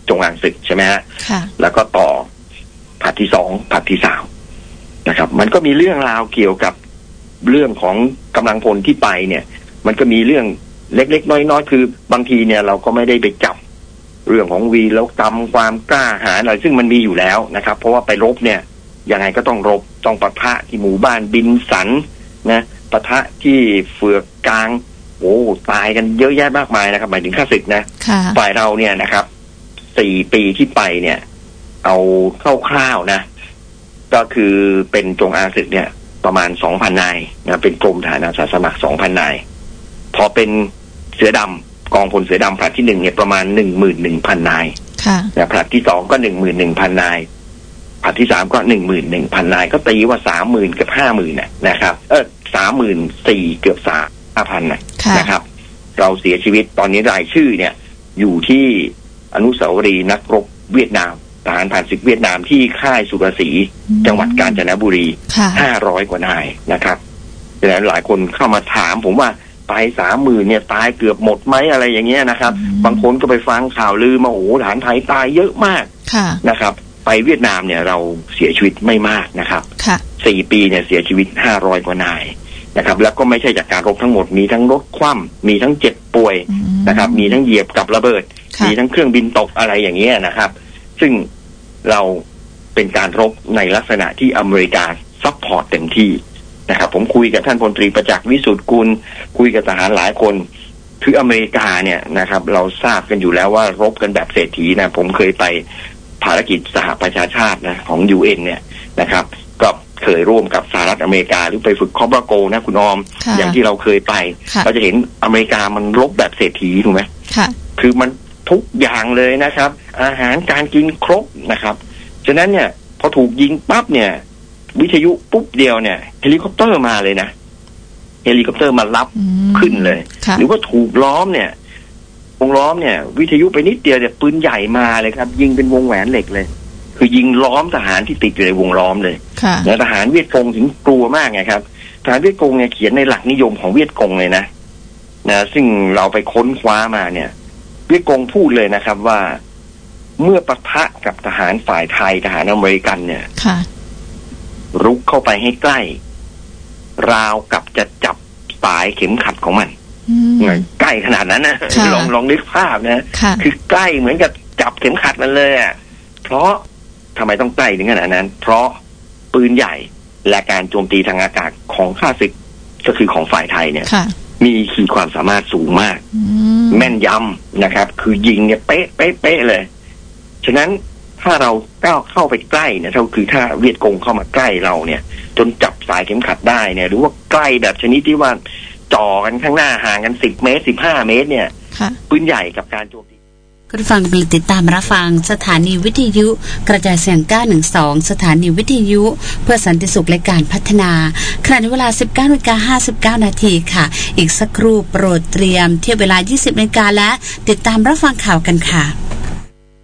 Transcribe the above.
จงอางศึกใช่ไหมฮะแล้วก็ต่อผลัดที่2ผลัดที่3นะครับมันก็มีเรื่องราวเกี่ยวกับเรื่องของกำลังพลที่ไปเนี่ยมันก็มีเรื่องเล็กๆน้อยๆคือบางทีเนี่ยเราก็ไม่ได้ไปจับเรื่องของวีรกรรมความกล้าหาญอะไรซึ่งมันมีอยู่แล้วนะครับเพราะว่าไปรบเนี่ยยังไงก็ต้องรบต้องปะทะที่หมู่บ้านบินสันนะปะทะที่เฟือกกลางโอ้ตายกันเยอะแยะมากมายนะครับหมายถึงข้าศึกนะฝ่ายเราเนี่ยนะครับ4 ปีที่ไปเนี่ยเอาคร่าวๆนะก็คือเป็นจงอางศึกเนี่ยประมาณ 2,000 นายนะเป็นกรมทหารอาสาสมัคร 2,000 นายพอเป็นเสือดำกองพลเสือดำผลัดที่1เนี่ยประมาณ 11,000 นายนะผลัดที่2ก็ 11,000 นายผลัดที่3ก็ 11,000 นายก็ตีว่า 30,000 กับ 50,000 นะครับ34,000 เกือบ 5,000 นะครับเราเสียชีวิตตอนนี้รายชื่อเนี่ยอยู่ที่อนุสาวรีย์นักรบเวียดนามทหารผ่านศึกเวียดนามที่ค่ายสุรศรีจังหวัดกาญจนบุรี500 กว่านายนะครับดังนั้นหลายคนเข้ามาถามผมว่าไป 30,000 เนี่ยตายเกือบหมดไหมอะไรอย่างเงี้ยนะครับบางคนก็ไปฟังข่าวลือมาโอ้ทหารไทยตายเยอะมากนะครับไปเวียดนามเนี่ยเราเสียชีวิตไม่มากนะครับ4 ปีเนี่ยเสียชีวิต500 กว่านายนะครับแล้วก็ไม่ใช่จากการรบทั้งหมดมีทั้งรถคว่ำมีทั้งเจ็บป่วยนะครับมีทั้งเหยียบกับระเบิดมีทั้งเครื่องบินตกอะไรอย่างเงี้ยนะครับซึ่งเราเป็นการรบในลักษณะที่อเมริกาซัพพอร์ตเต็มที่นะครับผมคุยกับท่านพลตรีประจักษ์วิสุทธิ์กุลคุยกับทหารหลายคนคืออเมริกาเนี่ยนะครับเราทราบกันอยู่แล้วว่ารบกันแบบเศรษฐีนะผมเคยไปภารกิจสหประชาชาตินะของ UN เนี่ยนะครับก็เคยร่วมกับสหรัฐอเมริกาหรือไปฝึกคอปราโกนะคุณออมอย่างที่เราเคยไปเราจะเห็นอเมริกามันรบแบบเศรษฐีถูกไหมคือมันทุกอย่างเลยนะครับอาหารการกินครบนะครับฉะนั้นเนี่ยพอถูกยิงปั๊บเนี่ยวิทยุปุ๊บเดียวเนี่ยเฮลิคอปเตอร์มาเลยนะเฮลิคอปเตอร์มารับขึ้นเลยหรือว่าถูกล้อมเนี่ยวงล้อมเนี่ยวิทยุไปนิดเดียวเนี่ยปืนใหญ่มาเลยครับยิงเป็นวงแหวนเหล็กเลยคือยิงล้อมทหารที่ติดอยู่ในวงล้อมเลยแล้วทหารเวียดกงถึงกลัวมากไงครับทหารเวียดกงเนี่ยเขียนในหลักนิยมของเวียดกงเลยนะซึ่งเราไปค้นคว้ามาเนี่ยเวียดกงพูดเลยนะครับว่าเมื่อปะทะกับทหารฝ่ายไทยทหารอเมริกันเนี่ยรุกเข้าไปให้ใกล้ราวกับจะจับสายเข็มขัดของมันใกล้ขนาดนั้นนะลองนึกภาพนะคือใกล้เหมือนกับจับเข็มขัดมันเลยอ่ะเพราะทำไมต้องใกล้ถึงขนาดนั้นเพราะปืนใหญ่และการโจมตีทางอากาศของข้าศึกก็คือของฝ่ายไทยเนี่ยมีขีดความสามารถสูงมากแม่นยำนะครับคือยิงเนี่ยเป๊ะเลยฉะนั้นถ้าเราก้าวเข้าไปใกล้เนี่ยคือถ้าเวียดกงเข้ามาใกล้เราเนี่ยจนจับสายเข็มขัดได้เนี่ยหรือว่าใกล้แบบชนิดที่ว่าจ่อกันข้างหน้าห่างกัน10 เมตร15 เมตรเนี่ยปืนใหญ่กับการโจมตีคุณฟังกำลังติดตามรับฟังสถานีวิทยุกระจายเสียง912สถานีวิทยุเพื่อสันติสุขและการพัฒนาขณะเวลา 19:59 นาทีค่ะอีกสักครู่โปรดเตรียมเทียบเวลา 20 นาฬิกาและติดตามรับฟังข่าวกันค่ะ